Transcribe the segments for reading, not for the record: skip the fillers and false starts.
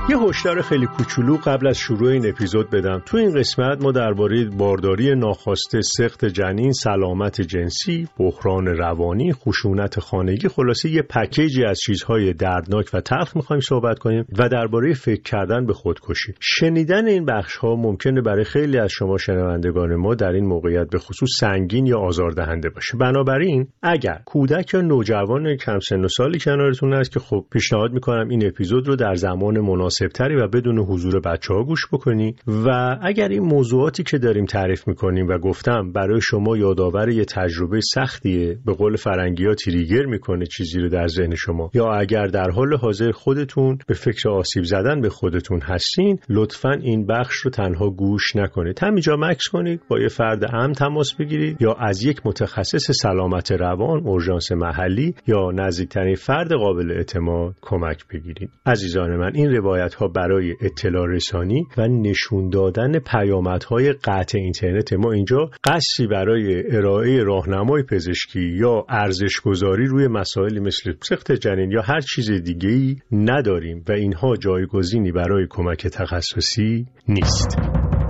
یه هشدار خیلی کوچولو قبل از شروع این اپیزود بدم. تو این قسمت ما درباره بارداری ناخواسته، سقط جنین، سلامت جنسی، بحران روانی، خشونت خانگی، خلاصه یه پکیجی از چیزهای دردناک و تلخ می‌خوایم صحبت کنیم و درباره فکر کردن به خودکشی. شنیدن این بخش‌ها ممکنه برای خیلی از شما شنوندگان ما در این موقعیت به خصوص سنگین یا آزاردهنده باشه. بنابراین اگر کودک یا نوجوان کم سن و سالی کنارتون هست که خب پیشنهاد می‌کنم این اپیزود رو در زمان مناسبتری و بدون حضور بچه‌ها گوش بکنی و اگر این موضوعاتی که داریم تعریف می‌کنیم و گفتم برای شما یادآور یه تجربه سختیه، به قول فرنگی‌ها تریگر می‌کنه چیزی رو در ذهن شما، یا اگر در حال حاضر خودتون به فکر آسیب زدن به خودتون هستین، لطفاً این بخش رو تنها گوش نکنید. همینجا مکث کنید، با یه فرد امن تماس بگیرید یا از یک متخصص سلامت روان، اورژانس محلی یا نزدیکترین فرد قابل اعتماد کمک بگیرید. عزیزان من، این روایت‌ها برای اطلاع رسانی و نشون دادن پیامدهای قطع اینترنت. ما اینجا قصدی برای ارائه راهنمای پزشکی یا ارزش‌گذاری روی مسائلی مثل سقط جنین یا هر چیز دیگه‌ای نداریم و اینها جایگزینی برای کمک تخصصی نیست.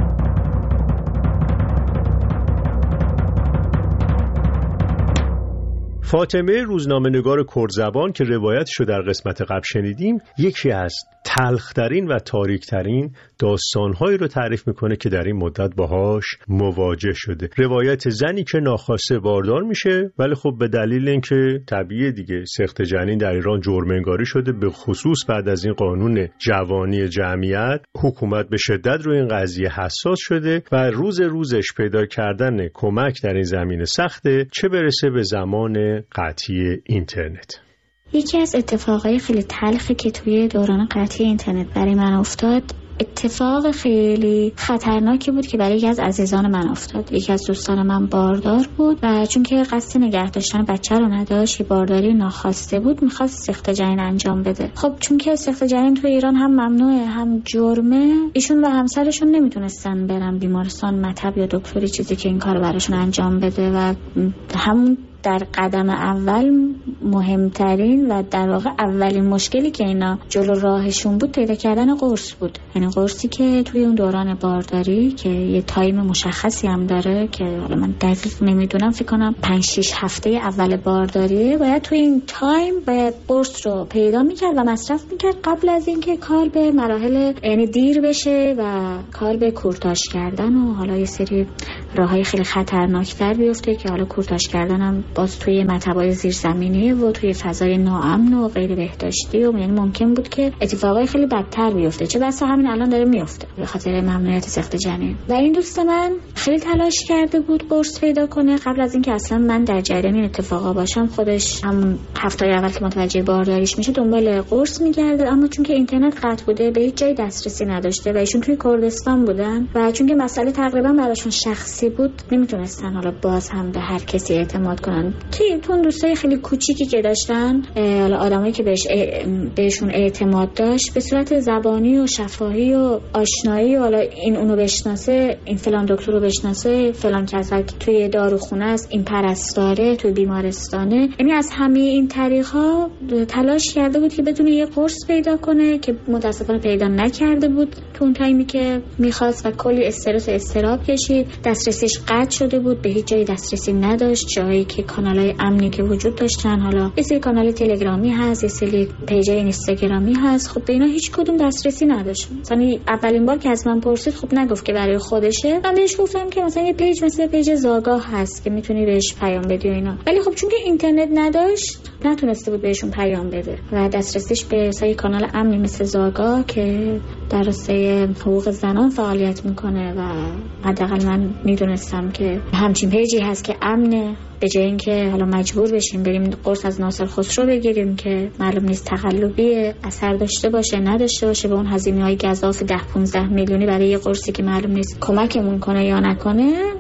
فاطمه روزنامه‌نگار کردزبان که روایتشو در قسمت قبل شنیدیم، یکی از تلخترین و تاریکترین داستانهایی رو تعریف میکنه که در این مدت باهاش مواجه شده. روایت زنی که ناخواسته باردار میشه، ولی خب به دلیل اینکه طبیعیه دیگه سقط جنین در ایران جرم انگاری شده، به خصوص بعد از این قانون جوانی جمعیت، حکومت به شدت روی این قضیه حساس شده و روزش پیدا کردن کمک در این زمینه سخته، چه برسه به زمان قطعی اینترنت. یکی از اتفاقای خیلی تلخی که توی دوران قطعی اینترنت برای من افتاد، اتفاق خیلی خطرناکی بود که برای یکی از عزیزان من افتاد. یکی از دوستان من باردار بود و چون که قصد نگه داشتن بچه رو نداشت، بارداری ناخواسته بود، میخواست سقط جنین انجام بده. خب چون که سقط جنین توی ایران هم ممنوعه هم جرمه، ایشون و همسرشون نمیتونستن برن بیمارستان، مطب یا دکتری چیزی که این کار براشون انجام بده و همون در قدم اول مهمترین و در واقع اولین مشکلی که اینا جلو راهشون بود پیدا کردن قرص بود. یعنی قرصی که توی اون دوران بارداری که یه تایم مشخصی هم داره که حالا من دقیق نمیدونم، فکر کنم 5-6 هفته اول بارداریه، باید توی این تایم باید قرص رو پیدا میکرد و مصرف میکرد قبل از اینکه کار به مراحل یعنی دیر بشه و کار به کورتاژ کردن و حالا یه سری راههای خیلی خطرناکتر بیفته که حالا کورتاژ کردن هم باز توی مطب‌های زیرزمینی و توی فضای ناامن و غیر بهداشتی و یعنی ممکن بود که اتفاقای خیلی بدتر بیفته، چه بسا همین الان داره میفته به خاطر ممنوعیت سقط جنین. و این دوست من خیلی تلاش کرده بود قرص پیدا کنه قبل از اینکه اصلا من در جریان این اتفاقا باشم. خودش هم هفته‌ی اول که متوجه بارداریش میشه دنبال قرص میگرده، اما چون که اینترنت قطع بوده به هیچ جای دسترسی نداشته و ایشون توی کردستان بودن و چون که مسئله تقریبا براشون شخصی بود نمیتونستن حالا باز هم به هر کسی اعتماد کنن. تون دوستای خیلی کوچیکی که داشتن، حالا آدمایی که بهشون اعتماد داشت، به صورت زبانی و شفاهی و آشنایی و حالا این اونو بشناسه، این فلان دکتر رو بشناسه، فلان کسایی که توی داروخونه است، این پرستاره توی بیمارستانه، یعنی از همه این طریق‌ها تلاش کرده بود که بتونه یه قرص پیدا کنه که متأسفانه پیدا نکرده بود تو اون تایمی که می‌خواست و کلی استرس و اضطراب کشید. دسترسیش قطع شده بود، به هیچ جای دسترسی نداشت. جایی که کانال‌های امنی که وجود داشتن، حالا یه سری کانال تلگرامی هست، یه سری پیج اینستاگرامی هست، خب به اینا هیچ کدوم دسترسی نداشت. مثلا اولین بار که از من پرسید خب نگفت که برای خودشه، من بهش گفتم که مثلا یه پیج مثل پیج زاگاه هست که میتونی بهش پیام بدی و اینا، ولی خب چون که اینترنت نداشت نتونسته بود بهشون پیام بده و دسترسیش به سری کانال امنی مثل زاگاه که در راسته حقوق زنان فعالیت میکنه و حداقل من میدونستم که همچین پیجی هست که امنه، به جای اینکه حالا مجبور بشیم بریم قرص از ناصر خسرو بگیریم که معلوم نیست تقلبیه، اثر داشته باشه نداشته باشه، به اون هزینه‌های گزاف 10-15 میلیونی برای یه قرصی که معلوم نیست کمکمون کنه یا نکنه،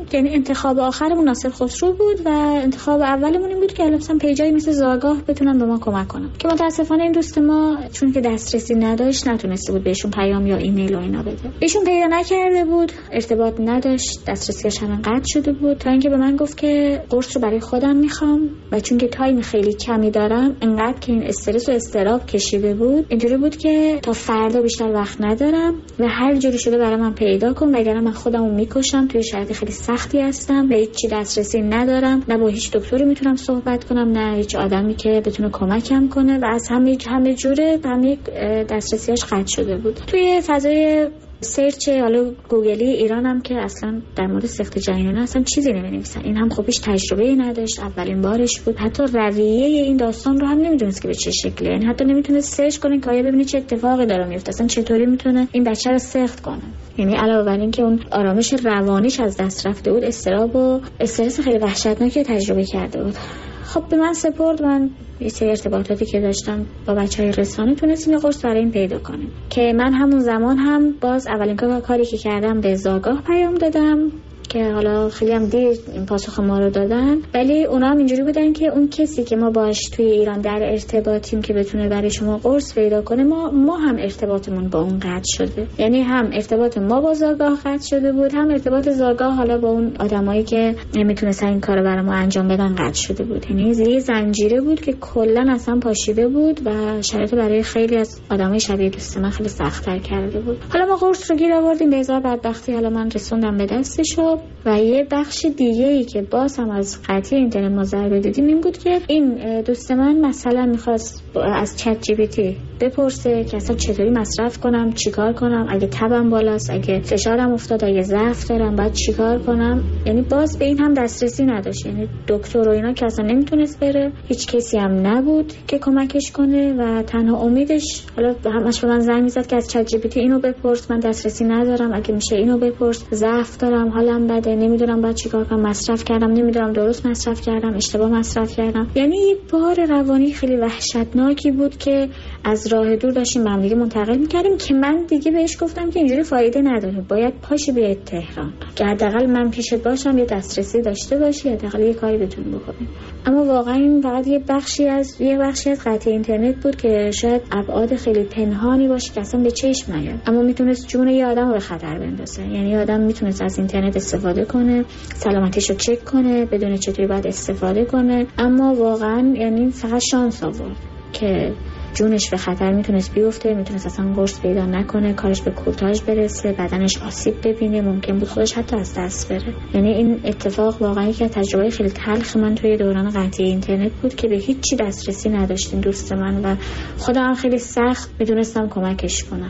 یعنی انتخاب آخرمون ناصر خسرو بود و انتخاب اولمون این بود که مثلا پیجای مثل زاگاه بتونن به ما کمک کنن، که متاسفانه این دوست ما چون که دسترسی نداشت نتونسته بود بهشون پیام یا ایمیل و اینا بده. ایشون پیدا نکرده بود، ارتباط نداشت، دسترسیش هم قطع شده بود، تا اینکه به من گفت که قرص رو برای خودم میخوام و چون که تایم خیلی کمی دارم، انقدر که این استرس و اضطراب کشیده بود، اینجوری بود که تا فردا بیشتر وقت ندارم و هر جوری شده برای من پیدا کن وگرنه من خودمو میکشم، توی شرایط خیلی سختی هستم و هیچ دسترسی ندارم، نه با هیچ دکتری میتونم صحبت کنم نه هیچ آدمی که بتونه کمکم کنه و از همه جوره همه دسترسیاش قطع شده بود. توی فضای سرچ حالا گوگلی ایران هم که اصلا در مورد سقط جنینانه اصلا چیزی نمی‌نویسن. این هم خودش تجربه نداشت، اولین بارش بود، حتی رویه این داستان رو هم نمیدونست که به چه شکلیه، یعنی حتی نمیتونست سرچ کنه که آیا ببینه چه اتفاقی داره میفته، اصلا چطوری میتونه این بچه رو سقط کنه. یعنی علاوه بر این که اون آرامش روانیش از دست رفته بود، اضطراب و استرس خیلی وحشتناکی تجربه کرده بود. خب به من سپرد، من یه سری ارتباطاتی که داشتم با بچهای رسانه تونستیم یه قرص برای این پیدا کنیم که من همون زمان هم باز اولین کاری که کردم به زاگاه پیام دادم که حالا خیلی هم دیر این پاسخ ما رو دادن، ولی اونا هم اینجوری بودن که اون کسی که ما باش توی ایران در ارتباطیم که بتونه برای شما قرص پیدا کنه، ما هم ارتباطمون با اون قطع شده، یعنی هم ارتباط ما با زاگاه قطع شده بود، هم ارتباط زاگاه حالا با اون آدمایی که نمیتونستن این کارو برای ما انجام بدن قطع شده بود. یعنی یه زنجیره بود که کلا اصلا پاشیده بود و شرایط برای خیلی از آدمای شبیه دوست من خیلی سخت‌تر کرده بود. حالا ما قرص رو گیر آوردیم، به هزار بدبختی حالا من رسوندم به دستش و یه بخش دیگه‌ای که باز هم از قطعی اینترنت ما ضربه دیدیم این بود که این دوست من مثلا می‌خواست از چت جی پی تی بپرسه که اصلا چطوری مصرف کنم، چیکار کنم، اگه تبم بالاست، اگه فشارم افتاد، اگه ضعف دارم بعد چیکار کنم. یعنی باز به این هم دسترسی نداشت، یعنی دکتر و اینا که اصلا نمیتونست بره، هیچ کسی هم نبود که کمکش کنه و تنها امیدش حالا همش به من زنگ میزد که از چت جی پی تی اینو بپرس، من دسترسی ندارم، اگه میشه اینو بپرس، ضعف دارم، حالم بده، نمیدونم بعد چیکار کنم، مصرف کردم نمیدونم درست مصرف کردم، اشتباه مصرف کردم. یعنی یه بار روانی خیلی وحشتناکی بود که از راه دور داشتیم به هم دیگه منتقل می‌کردیم که من دیگه بهش گفتم که اینجوری فایده نداره، باید پاشی بیای تهران که حداقل من پیشت باشم، یه دسترسی داشته باشی، حداقل یه کاری بتونی بکنی. اما واقعا این فقط یه بخشی از قطع اینترنت بود که شاید ابعاد خیلی پنهانی باشه که اصلا به چشم نیاد، اما میتونست جون یه آدمو به خطر بندازه. یعنی آدم میتونست از اینترنت استفاده کنه، سلامتیشو چک کنه، بدون چطوری باید استفاده کنه، اما واقعا یعنی فقط شانس آورد که جونش به خطر میتونست بیفته، میتونست اصلا قرص پیدا نکنه، کارش به کورتاژ برسه، بدنش آسیب ببینه، ممکن بود خودش حتی از دست بره. یعنی این اتفاق واقعا که تجربه خیلی تلخ من توی دوران قطعی اینترنت بود که به هیچی دسترسی نداشتیم دوست من و خودم خیلی سخت میتونستم کمکش کنم.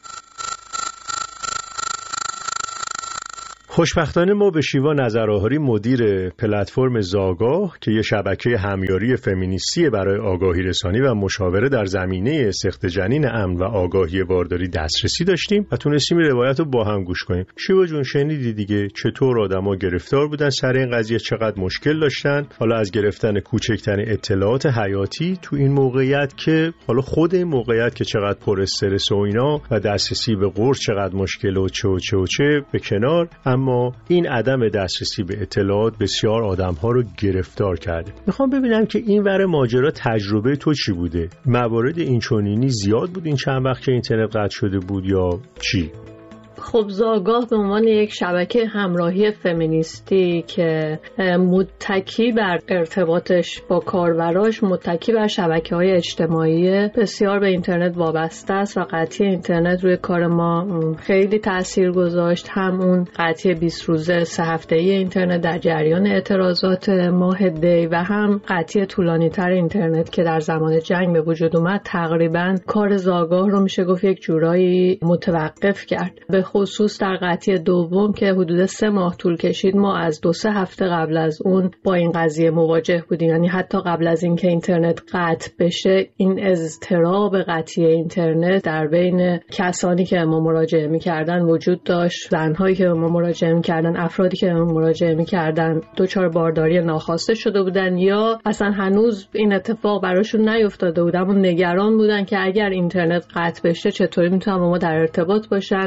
خوشبختانه ما به شیوا نظرآهاری مدیر پلتفرم زاگاه که یه شبکه همیاری فمینیستی برای آگاهی رسانی و مشاوره در زمینه سقط جنین امن و آگاهی بارداری دسترسی داشتیم و تونستیم روایت رو با هم گوش کنیم. شیوا جون شنیدی دیگه چطور آدما گرفتار بودن سر این قضیه، چقدر مشکل داشتن، حالا از گرفتن کوچکترین اطلاعات حیاتی تو این موقعیت که حالا خود این موقعیت که چقدر پر استرس و اینا و دسترسی به قرص چقدر مشکل و چه به کنار، اما این عدم دسترسی به اطلاعات بسیار آدم‌ها رو گرفتار کرده. میخوام ببینم که این ور ماجرا تجربه تو چی بوده؟ موارد اینچنینی زیاد بود این چند وقت که اینترنت قطع شده بود یا چی؟ خب زاگاه به عنوان یک شبکه همراهی فمینیستی که متکی بر ارتباطش با کاربراش، متکی بر شبکه‌های اجتماعی بسیار به اینترنت وابسته است و قطعی اینترنت روی کار ما خیلی تأثیر گذاشت. همون قطعی 20 روزه 3 هفته‌ای اینترنت در جریان اعتراضات ماه دی و هم قطعی طولانی‌تر اینترنت که در زمان جنگ به وجود اومد تقریباً کار زاگاه رو میشه گفت یک جورایی متوقف کرد. به خصوص در قطعی دوم که حدود 3 ماه طول کشید، ما از 2-3 هفته قبل از اون با این قضیه مواجه بودیم. یعنی حتی قبل از اینکه اینترنت قطع بشه این اضطراب قطعی اینترنت در بین کسانی که ما مراجعه می‌کردن وجود داشت، زن‌هایی که ما مراجعه می‌کردن، افرادی که ما مراجعه می‌کردن دچار بارداری ناخواسته شده بودن یا اصلا هنوز این اتفاق براشون نیفتاده بود اما نگران بودن که اگر اینترنت قطع بشه چطوری میتونن با ما در ارتباط باشن، چه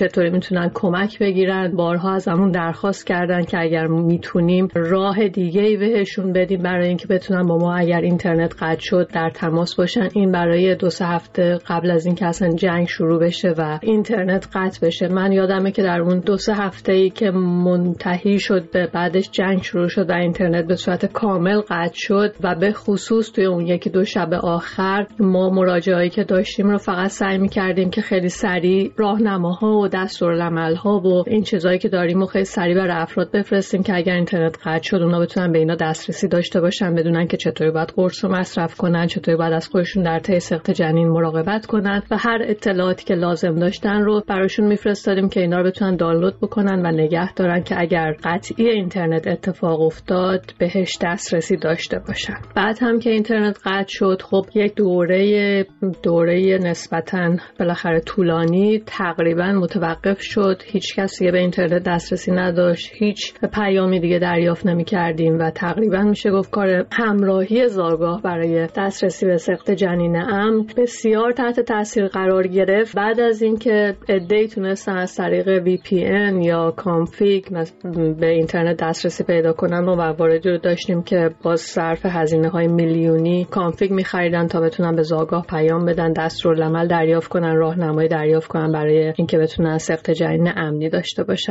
چطوری میتونن کمک بگیرن. بارها از همون درخواست کردن که اگر میتونیم راه دیگه‌ای بهشون بدیم برای اینکه بتونن با ما اگر اینترنت قطع شد در تماس باشن. این برای 2-3 هفته قبل از اینکه اصلا جنگ شروع بشه و اینترنت قطع بشه. من یادمه که در اون 2-3 هفته‌ای که منتهی شد به بعدش جنگ شروع شد و اینترنت به صورت کامل قطع شد و به خصوص توی اون 1-2 شب آخر ما مراجعه‌ای که داشتیم رو فقط سعی می‌کردیم که خیلی سریع راهنماها و دستورالعمل‌ها و این چیزایی که داریم و خیلی سریع برای افراد بفرستیم که اگر اینترنت قطع شد اونا بتونن به اینا دسترسی داشته باشن، بدونن که چطوری باید قرص رو مصرف کنن، چطوری باید از خودشون در طی سقط جنین مراقبت کنن و هر اطلاعاتی که لازم داشتن رو براشون میفرستادیم که اینا رو بتونن دانلود بکنن و نگه دارن که اگر قطعی اینترنت اتفاق افتاد بهش دسترسی داشته باشن. بعد هم که اینترنت قطع شد خب یک دوره نسبتاً بالاخره طولانی تقریباً متوقف شد. هیچ کسی به اینترنت دسترسی نداشت، هیچ پیامی دیگه دریافت نمی‌کردیم و تقریباً میشه گفت کار همراهی زاگاه برای دسترسی به سقط جنین امن بسیار تحت تاثیر قرار گرفت. بعد از اینکه عده‌ای تونستن از طریق VPN یا کانفیگ به اینترنت دسترسی پیدا کنن، ما مواردی رو داشتیم که باز صرف هزینه‌های میلیونی کانفیگ می‌خریدن تا بتونن به زاگاه پیام بدن، دستورالعمل دریافت کنن، راهنمایی دریافت کنن برای اینکه بتونن سقط جنین امنی داشته باشن.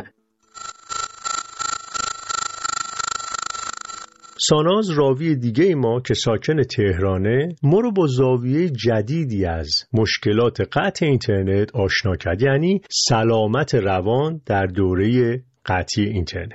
ساناز راوی دیگه ما که ساکن تهرانه ما رو با زاویه جدیدی از مشکلات قطع اینترنت آشنا کرد، یعنی سلامت روان در دوره قطعی اینترنت.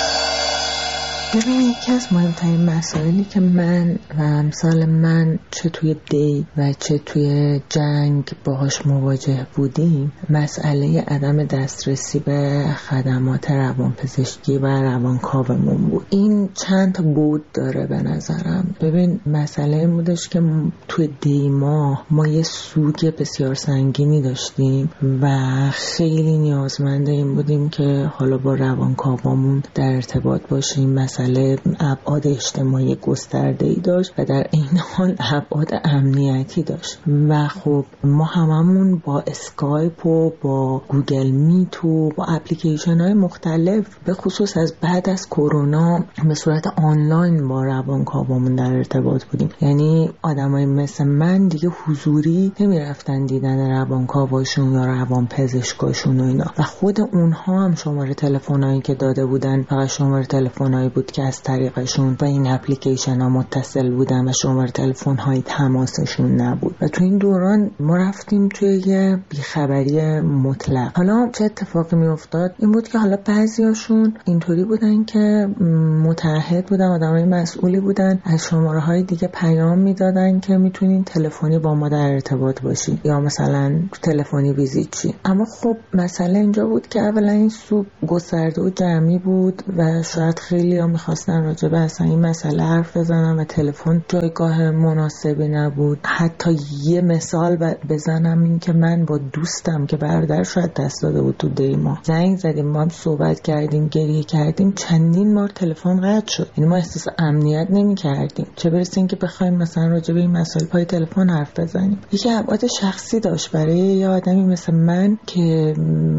ببین یکی از مهمترین مسائلی که من و امثال من چه توی دی و چه توی جنگ باهاش مواجه بودیم مسئله عدم دسترسی به خدمات روانپزشکی و روانکاومون بود. این چند تا بود داره به نظرم. ببین مسئله این بودش که توی دی ما یه سوگ بسیار سنگینی داشتیم و خیلی نیازمند این بودیم که حالا با روانکاومون در ارتباط باشیم. مسئله ابعاد اجتماعی گسترده‌ای داشت و در این حال ابعاد امنیتی داشت و خب ما هممون با اسکایپ و با گوگل میت و با اپلیکیشن‌های مختلف به خصوص از بعد از کرونا به صورت آنلاین با روانکاومون در ارتباط بودیم. یعنی آدمای مثل من دیگه حضوری نمیرفتن دیدن روانکاوشون یا روانپزشکاشون و اینا و خود اونها هم شماره تلفنایی که داده بودن فقط شماره تلفنایی بود که از طریقشون با این اپلیکیشن ها متصل بودن و شماره تلفن های تماسشون نبود و تو این دوران ما رفتیم توی یه بیخبری مطلق. حالا چه اتفاقی می افتاد این بود که حالا بعضیاشون اینطوری بودن که متعهد بودن، آدمای مسئولی بودن، از شماره های دیگه پیام میدادن که میتونین تلفنی با ما در ارتباط باشین یا مثلا تلفنی ویزیت چی. اما خب مسئله اینجا بود که اولا این سوگ گسترده و جمعی بود و شاید خیلی ها میخواستن راجع به اصلا این مسئله حرف بزنن و تلفن جایگاه مناسبی نبود. حتی یه مثال بزنم این که من با دوستم که برادر شاید دست داده بود تو دیما زنگ زدیم، ما هم صحبت کردیم، گریه کردیم، چندین بار تلفن قطع شد. یعنی ما احساس امنیت نمی کردیم، چه برسه این که بخوایم مثلا راجع به این مسائل پای تلفن حرف بزنیم. یکی ابعاد شخصی داشت برای یه آدمی مثل من که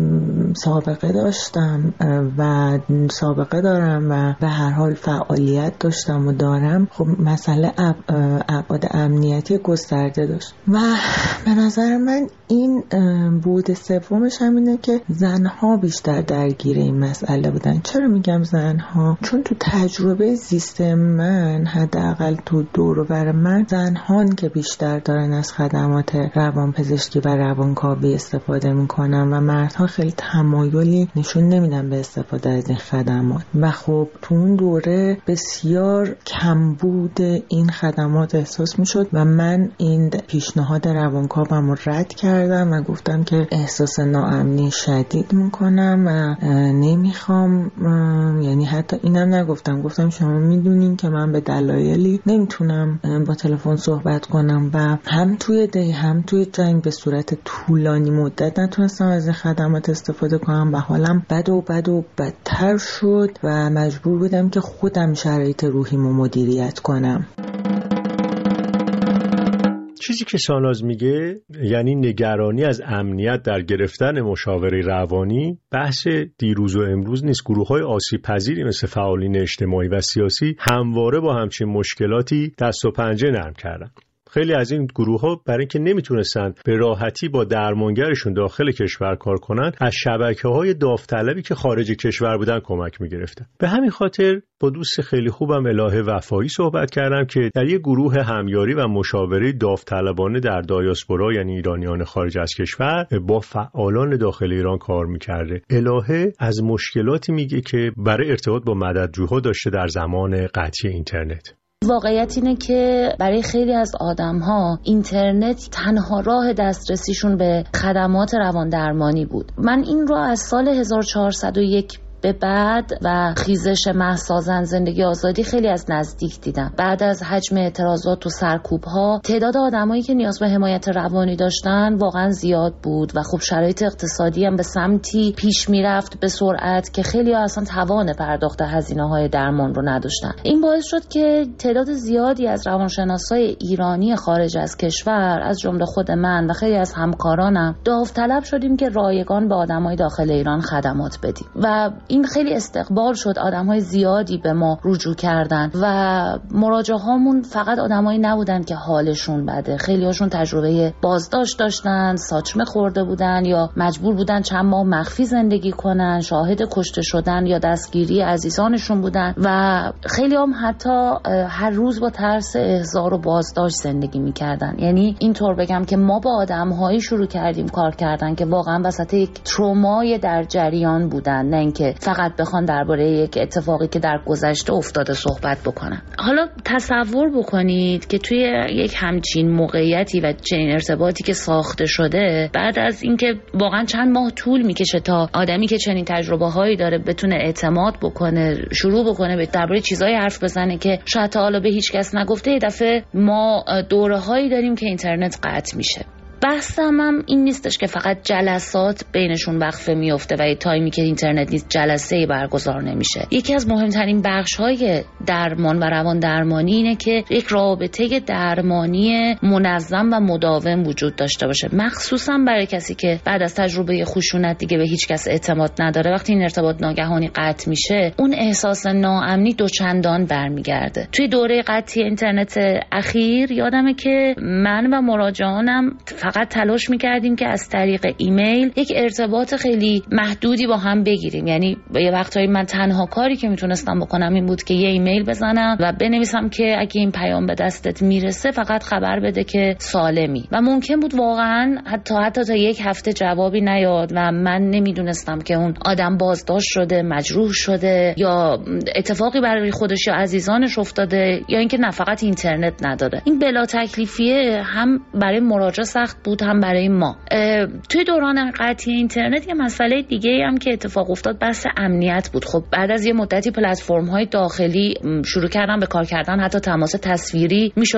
سابقه داشتم و سابقه دارم و به هر حال فعالیت داشتم و دارم. خب مسئله ابعاد امنیتی گسترده داشت و به نظر من این بود سومش هم اینه که زنها بیشتر درگیر این مسئله بودن. چرا میگم زنها؟ چون تو تجربه زیست من حداقل تو دور و بر من زنهان که بیشتر دارن از خدمات روانپزشکی و روانکاوی استفاده میکنن و مردها خیلی تمایلی نشون نمیدن به استفاده از این خدمات و خب تو اون دوره بسیار کمبود این خدمات احساس میشد و من این پیشنهاد روانکاوم رو رد کردم و گفتم که احساس ناامنی شدید میکنم و نمیخوام، یعنی حتی اینم نگفتم، گفتم شما میدونین که من به دلایلی نمیتونم با تلفن صحبت کنم و هم توی دی هم توی جنگ به صورت طولانی مدت نتونستم از این خدمات استفاده کنم و حالم بد و بدتر شد و مجبور بودم که خودم شرایط روحیمو مدیریت کنم. چیزی که ساناز میگه یعنی نگرانی از امنیت در گرفتن مشاوره روانی بحث دیروز و امروز نیست. گروه‌های آسیب‌پذیری مثل فعالین اجتماعی و سیاسی همواره با همچین مشکلاتی دست و پنجه نرم کردن. خیلی از این گروه‌ها برای اینکه نمیتونستن به راحتی با درمانگرشون داخل کشور کار کنن، از شبکه‌های داوطلبی که خارج کشور بودن کمک می‌گرفتن. به همین خاطر با دوست خیلی خوبم الهه وفایی صحبت کردم که در یک گروه همیاری و مشاوره داوطلبانه در دایاسپورا یعنی ایرانیان خارج از کشور با فعالان داخل ایران کار می‌کرده. الهه از مشکلاتی میگه که برای ارتباط با مددجوها داشته در زمان قطعی اینترنت. واقعیت اینه که برای خیلی از آدم‌ها اینترنت تنها راه دسترسیشون به خدمات رواندرمانی بود. من این رو از سال 1401 به بعد و خیزش مهسا زندگی آزادی خیلی از نزدیک دیدم. بعد از حجم اعتراضات و سرکوب‌ها تعداد آدمایی که نیاز به حمایت روانی داشتن واقعا زیاد بود و خب شرایط اقتصادی هم به سمتی پیش میرفت به سرعت که خیلی‌ها اصلا توان پرداخت هزینه‌های درمان رو نداشتن. این باعث شد که تعداد زیادی از روانشناسای ایرانی خارج از کشور از جمله خود من و خیلی از همکارانم داوطلب شدیم که رایگان به آدمای داخل ایران خدمات بدیم و این خیلی استقبال شد. آدم‌های زیادی به ما رجوع کردن و مراجعه هامون فقط آدمایی نبودن که حالشون بده. خیلی هاشون تجربه بازداشت داشتن، ساچمه خورده بودن یا مجبور بودن چند ماه مخفی زندگی کنن، شاهد کشته شدن یا دستگیری عزیزانشون بودن و خیلی هم حتی هر روز با ترس احضار و بازداشت زندگی می‌کردن. یعنی اینطور بگم که ما با آدم‌هایی شروع کردیم کار کردن که واقعا وسط یک ترومای در جریان بودن، نه اینکه فقط بخوان درباره یک اتفاقی که در گذشته افتاده صحبت بکنن. حالا تصور بکنید که توی یک همچین موقعیتی و چنین ارتباطی که ساخته شده، بعد از اینکه واقعا چند ماه طول میکشه تا آدمی که چنین تجربه هایی داره بتونه اعتماد بکنه، شروع بکنه به درباره چیزایی حرف بزنه که شاید تا حالا به هیچ کس نگفته، یه دفعه ما دوره هایی داریم که اینترنت قطع میشه. بحثم هم این نیستش که فقط جلسات بینشون وقفه میفته و یه تایمی که اینترنت نیست جلسه‌ای برگزار نمیشه. یکی از مهمترین بخش‌های درمان و روان درمانی اینه که یک رابطه درمانی منظم و مداوم وجود داشته باشه، مخصوصا برای کسی که بعد از تجربه خشونت دیگه به هیچ کس اعتماد نداره. وقتی این ارتباط ناگهانی قطع میشه، اون احساس ناامنی دوچندان برمیگرده. توی دوره قطعی اینترنت اخیر یادمه که من و مراجعانم فقط تلاش میکردیم که از طریق ایمیل یک ارتباط خیلی محدودی با هم بگیریم. یعنی یه وقتایی من تنها کاری که میتونستم بکنم این بود که یه ایمیل بزنم و بنویسم که اگه این پیام به دستت میرسه فقط خبر بده که سالمی. و ممکن بود واقعا حتی تا یک هفته جوابی نیاد و من نمیدونستم که اون آدم بازداشت شده، مجروح شده یا اتفاقی برای خودش یا عزیزانش افتاده یا اینکه نه فقط اینترنت نداره. این بلا تکلیفیه هم برای مراجع سخت بود هم برای ما. توی دوران قطعی اینترنت یه مسئله دیگه هم که اتفاق افتاد بحث امنیت بود. خب بعد از یه مدتی پلتفرم‌های داخلی شروع کردن به کار کردن، حتی تماس تصویری میشد